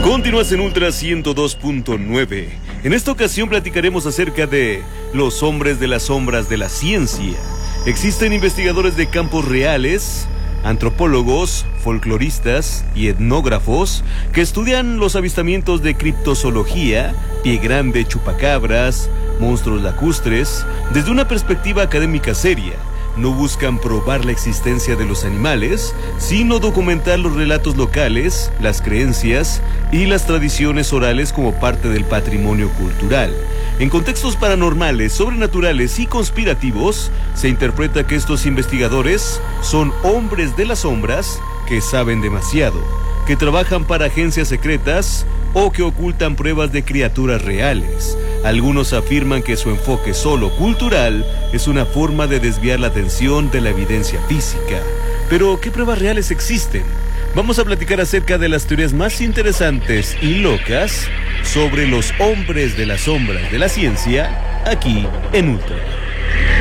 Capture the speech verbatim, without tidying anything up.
Continúas en Ultra ciento dos punto nueve. En esta ocasión platicaremos acerca de los hombres de las sombras de la ciencia. Existen investigadores de campos reales, antropólogos, folcloristas y etnógrafos que estudian los avistamientos de criptozoología, pie grande, chupacabras, monstruos lacustres, desde una perspectiva académica seria. No buscan probar la existencia de los animales, sino documentar los relatos locales, las creencias y las tradiciones orales como parte del patrimonio cultural. En contextos paranormales, sobrenaturales y conspirativos, se interpreta que estos investigadores son hombres de las sombras que saben demasiado, que trabajan para agencias secretas o que ocultan pruebas de criaturas reales. Algunos afirman que su enfoque solo cultural es una forma de desviar la atención de la evidencia física. Pero, ¿qué pruebas reales existen? Vamos a platicar acerca de las teorías más interesantes y locas sobre los hombres de las sombras de la ciencia, aquí en Ultra.